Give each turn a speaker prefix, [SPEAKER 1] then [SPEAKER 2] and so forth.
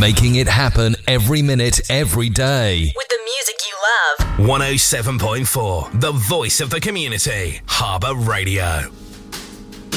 [SPEAKER 1] Making it happen every minute, every day.
[SPEAKER 2] With the music you love.
[SPEAKER 3] 107.4, the voice of the community. Harbour Radio.